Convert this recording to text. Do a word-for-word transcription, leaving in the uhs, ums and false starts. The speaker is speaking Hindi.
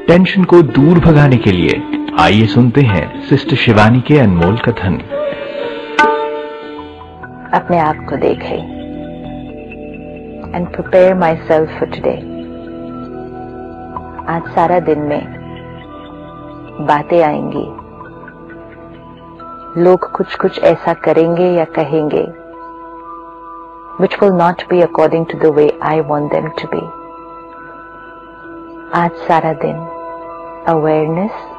टेंशन को दूर भगाने के लिए आइए सुनते हैं सिस्टर शिवानी के अनमोल कथन। अपने आप को देखें and prepare my self for today. आज सारा दिन में बातें आएंगी, लोग कुछ कुछ ऐसा करेंगे या कहेंगे which will not be according to the way I want them to be. आज सारा दिन awareness